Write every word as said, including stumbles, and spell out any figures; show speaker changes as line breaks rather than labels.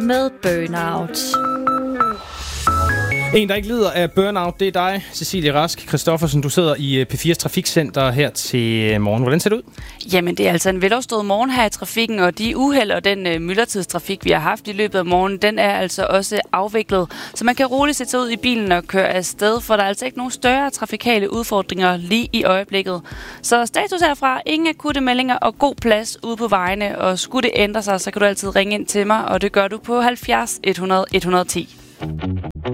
med Burnout.
En, der ikke lider af burnout, det er dig, Cecilie Rask Christoffersen. Du sidder i P fires trafikcenter her til morgen. Hvordan ser det ud?
Jamen, det er altså en veloverstået morgen her i trafikken, og de uheld og den uh, myldretidstrafik, vi har haft i løbet af morgenen, den er altså også afviklet. Så man kan roligt sætte sig ud i bilen og køre afsted, for der er altså ikke nogen større trafikale udfordringer lige i øjeblikket. Så status herfra, ingen akutte meldinger og god plads ude på vejene, og skulle det ændre sig, så kan du altid ringe ind til mig, og det gør du på halvfjerds hundrede et hundrede og ti.